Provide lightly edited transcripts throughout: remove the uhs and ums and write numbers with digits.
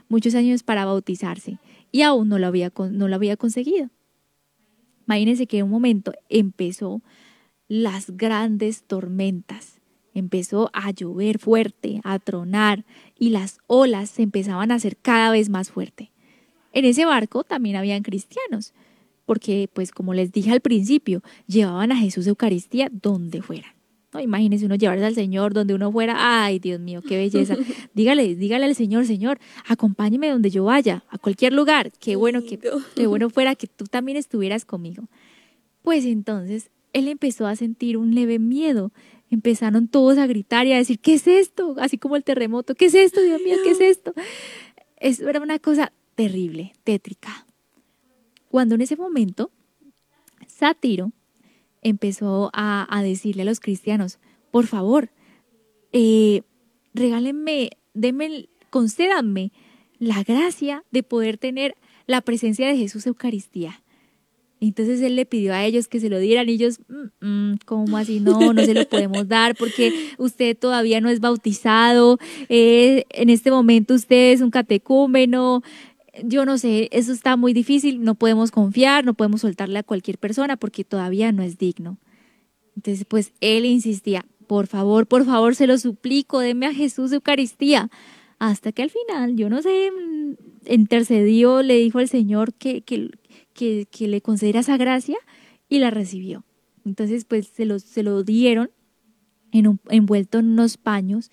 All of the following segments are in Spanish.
muchos años para bautizarse y aún no lo había conseguido. Imagínense que en un momento empezó las grandes tormentas, empezó a llover fuerte, a tronar y las olas se empezaban a hacer cada vez más fuerte. En ese barco también habían cristianos, porque pues como les dije al principio, llevaban a Jesús de Eucaristía donde fueran. No, imagínense uno llevarse al Señor donde uno fuera. Ay, Dios mío, qué belleza. Dígale al Señor, Señor, acompáñeme donde yo vaya, a cualquier lugar. Qué bueno fuera que tú también estuvieras conmigo. Pues entonces él empezó a sentir un leve miedo. Empezaron todos a gritar y a decir, ¿qué es esto? Así como el terremoto. ¿Qué es esto, Dios mío? ¿Qué es esto? Eso era una cosa terrible, tétrica. Cuando en ese momento Sátiro empezó a decirle a los cristianos, por favor, regálenme, concédanme la gracia de poder tener la presencia de Jesús en Eucaristía. Entonces él le pidió a ellos que se lo dieran y ellos, ¿cómo así? No se lo podemos dar porque usted todavía no es bautizado, en este momento usted es un catecúmeno, yo no sé, eso está muy difícil, no podemos confiar, no podemos soltarle a cualquier persona porque todavía no es digno. Entonces pues él insistía, por favor, se lo suplico, deme a Jesús de Eucaristía. Hasta que al final, yo no sé, intercedió, le dijo al Señor que le concediera esa gracia y la recibió. Entonces pues se lo dieron envuelto en unos paños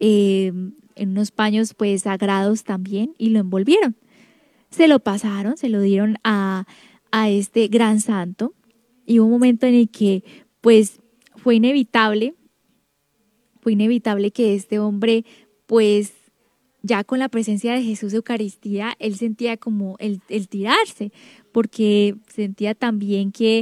pues sagrados también y lo envolvieron. Se lo pasaron, se lo dieron a este gran santo y hubo un momento en el que pues fue inevitable que este hombre pues ya con la presencia de Jesús de Eucaristía, él sentía como el tirarse, porque sentía también que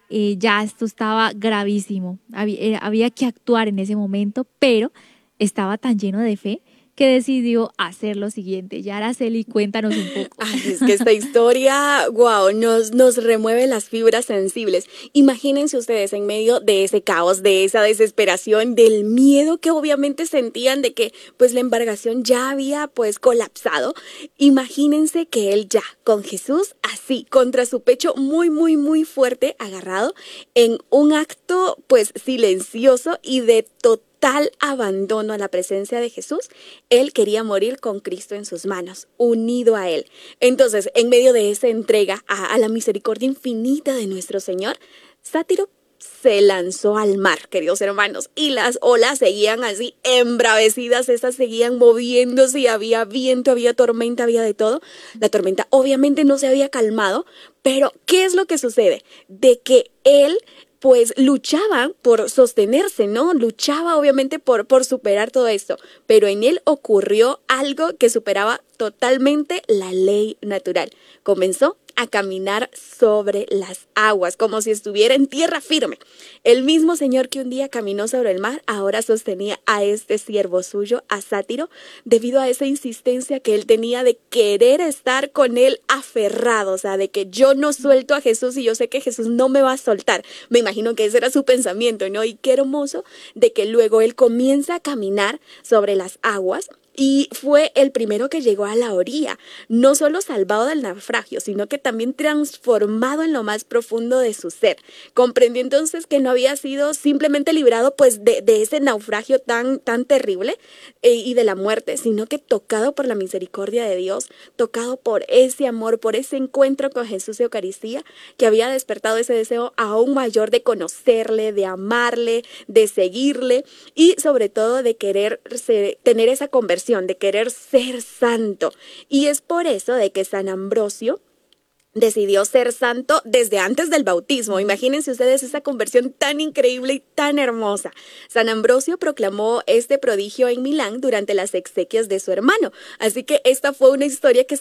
ya esto estaba gravísimo, había que actuar en ese momento, pero estaba tan lleno de fe que decidió hacer lo siguiente. Ya, Araceli, cuéntanos un poco. Ay, es que esta historia, wow, nos remueve las fibras sensibles. Imagínense ustedes en medio de ese caos, de esa desesperación, del miedo que obviamente sentían de que pues la embarcación ya había pues colapsado. Imagínense que él ya con Jesús así contra su pecho muy fuerte agarrado en un acto pues silencioso y de total abandono a la presencia de Jesús, él quería morir con Cristo en sus manos, unido a él. Entonces, en medio de esa entrega a la misericordia infinita de nuestro Señor, Sátiro se lanzó al mar, queridos hermanos, y las olas seguían así embravecidas, esas seguían moviéndose y había viento, había tormenta, había de todo. La tormenta obviamente no se había calmado, pero ¿qué es lo que sucede? De que él pues luchaba por sostenerse, ¿no? Luchaba obviamente por superar todo esto, pero en él ocurrió algo que superaba totalmente la ley natural. Comenzó a caminar sobre las aguas, como si estuviera en tierra firme. El mismo Señor que un día caminó sobre el mar, ahora sostenía a este siervo suyo, a Sátiro, debido a esa insistencia que él tenía de querer estar con él aferrado, o sea, de que yo no suelto a Jesús y yo sé que Jesús no me va a soltar. Me imagino que ese era su pensamiento, ¿no? Y qué hermoso de que luego él comienza a caminar sobre las aguas. Y fue el primero que llegó a la orilla, no solo salvado del naufragio, sino que también transformado en lo más profundo de su ser. Comprendió entonces que no había sido simplemente librado pues de ese naufragio tan terrible y de la muerte, sino que tocado por la misericordia de Dios, tocado por ese amor, por ese encuentro con Jesús de Eucaristía, que había despertado ese deseo aún mayor de conocerle, de amarle, de seguirle y sobre todo de querer tener esa conversión, de querer ser santo. Y es por eso de que San Ambrosio decidió ser santo desde antes del bautismo. Imagínense ustedes esa conversión tan increíble y tan hermosa. San Ambrosio proclamó este prodigio en Milán durante las exequias de su hermano. Así que esta fue una historia que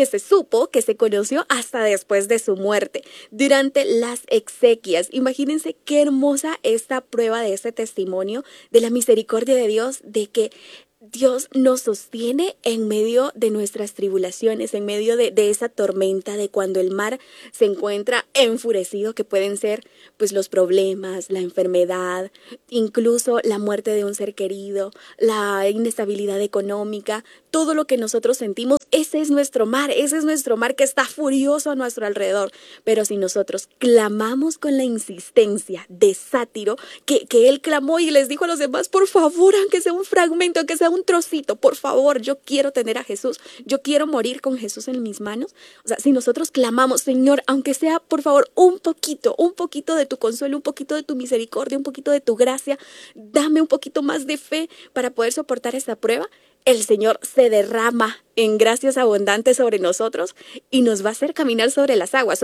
se conoció hasta después de su muerte. Durante las exequias, imagínense qué hermosa esta prueba de este testimonio de la misericordia de Dios, de que Dios nos sostiene en medio de nuestras tribulaciones, en medio de esa tormenta, de cuando el mar se encuentra enfurecido, que pueden ser pues los problemas, la enfermedad, incluso la muerte de un ser querido, la inestabilidad económica, todo lo que nosotros sentimos. Ese es nuestro mar que está furioso a nuestro alrededor. Pero si nosotros clamamos con la insistencia de Sátiro, que él clamó y les dijo a los demás, por favor, aunque sea un fragmento, aunque sea un trocito, por favor, yo quiero tener a Jesús, yo quiero morir con Jesús en mis manos. O sea, si nosotros clamamos, Señor, aunque sea, por favor, un poquito de tu consuelo, un poquito de tu misericordia, un poquito de tu gracia, dame un poquito más de fe para poder soportar esta prueba, el Señor se derrama en gracias abundantes sobre nosotros y nos va a hacer caminar sobre las aguas,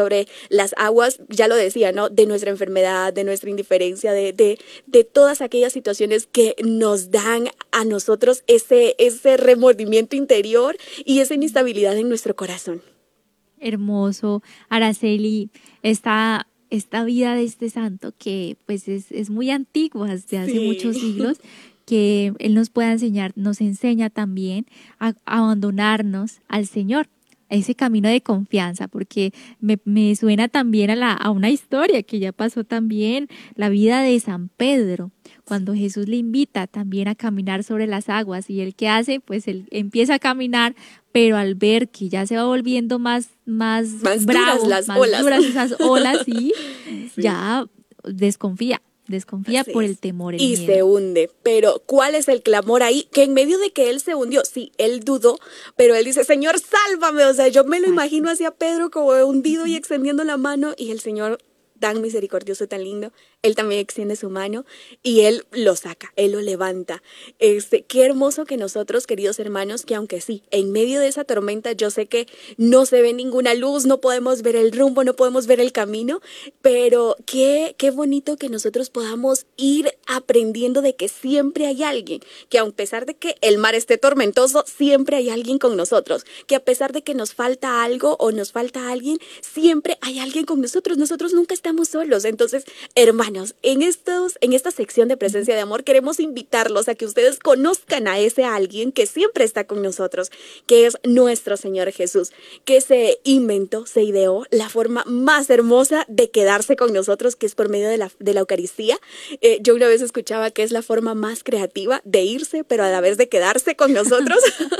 ya lo decía, ¿no? De nuestra enfermedad, de nuestra indiferencia, de todas aquellas situaciones que nos dan a nosotros ese remordimiento interior y esa inestabilidad en nuestro corazón. Hermoso, Araceli, esta vida de este santo que pues es muy antigua, desde hace muchos siglos, que Él nos pueda enseñar, nos enseña también a abandonarnos al Señor, a ese camino de confianza, porque me suena también a una historia que ya pasó también, la vida de San Pedro, cuando Jesús le invita también a caminar sobre las aguas, y él ¿qué hace? Pues él empieza a caminar, pero al ver que ya se va volviendo más bravo, duras esas olas, sí. Ya desconfía por el temor, el y miedo. Se hunde. Pero ¿cuál es el clamor ahí? Que en medio de que él se hundió, sí, él dudó, pero él dice, Señor, sálvame. O sea, yo me lo imagino así a Pedro como hundido y extendiendo la mano, y el Señor, tan misericordioso, tan lindo, él también extiende su mano y él lo saca, él lo levanta. Qué hermoso que nosotros, queridos hermanos, que aunque sí, en medio de esa tormenta yo sé que no se ve ninguna luz, no podemos ver el rumbo, no podemos ver el camino, pero qué bonito que nosotros podamos ir aprendiendo de que siempre hay alguien, que a pesar de que el mar esté tormentoso, siempre hay alguien con nosotros, que a pesar de que nos falta algo o nos falta alguien, siempre hay alguien con nosotros nunca estamos solos. Entonces, hermanos, en esta sección de Presencia de Amor queremos invitarlos a que ustedes conozcan a ese alguien que siempre está con nosotros, que es nuestro Señor Jesús, que se ideó la forma más hermosa de quedarse con nosotros, que es por medio de la Eucaristía. Yo una vez escuchaba que es la forma más creativa de irse, pero a la vez de quedarse con nosotros.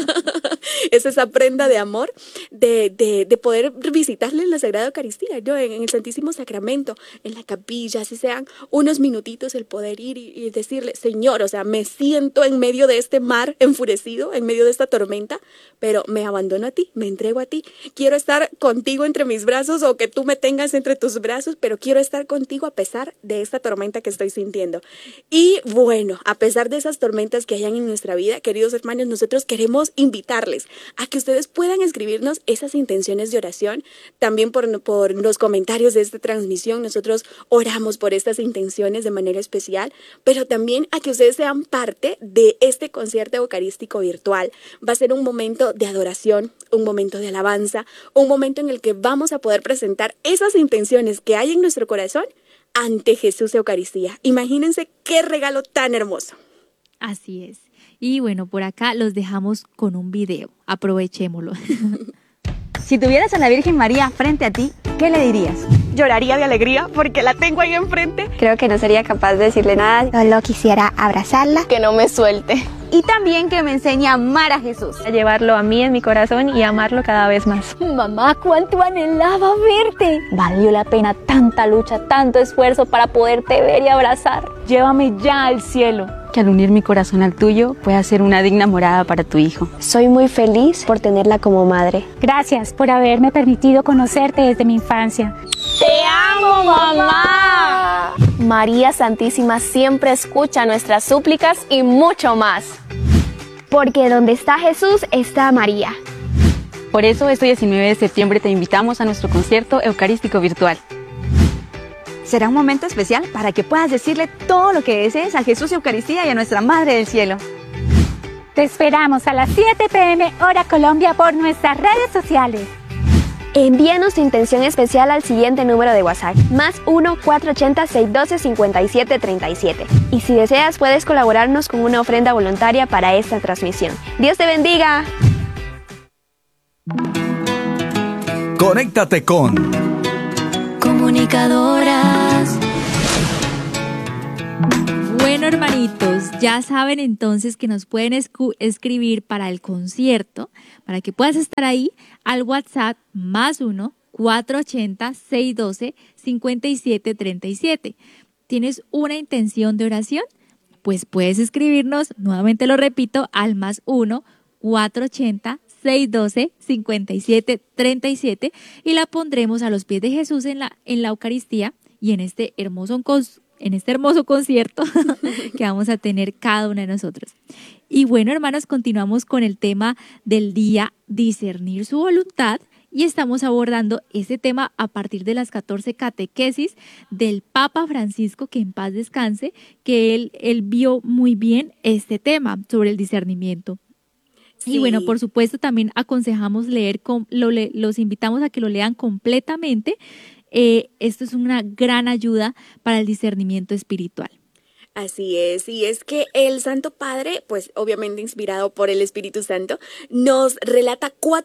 Es esa prenda de amor de poder visitarle en la Sagrada Eucaristía, ¿no? En el Santísimo Sacramento, en la capilla, así sean unos minutitos, el poder ir y decirle, Señor, o sea, me siento en medio de este mar enfurecido, en medio de esta tormenta, pero me abandono a ti, me entrego a ti. Quiero estar contigo entre mis brazos, o que tú me tengas entre tus brazos, pero quiero estar contigo a pesar de esta tormenta que estoy sintiendo. Y bueno, a pesar de esas tormentas que hayan en nuestra vida, queridos hermanos, nosotros queremos invitarles a que ustedes puedan escribirnos esas intenciones de oración. También por los comentarios de esta transmisión, nosotros oramos por estas intenciones de manera especial, pero también a que ustedes sean parte de este concierto eucarístico virtual. Va a ser un momento de adoración, un momento de alabanza, un momento en el que vamos a poder presentar esas intenciones que hay en nuestro corazón ante Jesús Eucaristía. Imagínense qué regalo tan hermoso. Así es. Y bueno, por acá los dejamos con un video. Aprovechémoslo. Si tuvieras a la Virgen María frente a ti, ¿qué le dirías? Lloraría de alegría porque la tengo ahí enfrente. Creo que no sería capaz de decirle nada. Solo quisiera abrazarla. Que no me suelte. Y también que me enseñe a amar a Jesús. A llevarlo a mí en mi corazón y amarlo cada vez más. Mamá, cuánto anhelaba verte. Valió la pena tanta lucha, tanto esfuerzo para poderte ver y abrazar. Llévame ya al cielo. Que al unir mi corazón al tuyo pueda ser una digna morada para tu hijo. Soy muy feliz por tenerla como madre. Gracias por haberme permitido conocerte desde mi infancia. ¡Te amo, mamá! María Santísima siempre escucha nuestras súplicas y mucho más. Porque donde está Jesús está María. Por eso este 19 de septiembre te invitamos a nuestro concierto eucarístico virtual. Será un momento especial para que puedas decirle todo lo que desees a Jesús Eucaristía y a nuestra Madre del Cielo. Te esperamos a las 7 p.m. hora Colombia por nuestras redes sociales. Envíanos tu intención especial al siguiente número de WhatsApp, +1 480 612 5737. Y si deseas, puedes colaborarnos con una ofrenda voluntaria para esta transmisión. ¡Dios te bendiga! Conéctate con Comunicadoras. Bueno, hermanitos, ya saben entonces que nos pueden escribir para el concierto, para que puedas estar ahí al WhatsApp +1 480 612 5737. ¿Tienes una intención de oración? Pues puedes escribirnos, nuevamente lo repito, al +1 480 612 5737 y la pondremos a los pies de Jesús en la Eucaristía y en este hermoso concierto que vamos a tener cada una de nosotros. Y bueno, hermanos, continuamos con el tema del día, discernir su voluntad, y estamos abordando ese tema a partir de las 14 catequesis del Papa Francisco, que en paz descanse, que él vio muy bien este tema sobre el discernimiento. Sí. Y bueno, por supuesto, también aconsejamos los invitamos a que lo lean completamente. Esto es una gran ayuda para el discernimiento espiritual. Así es, y es que el Santo Padre, pues obviamente inspirado por el Espíritu Santo, nos relata 4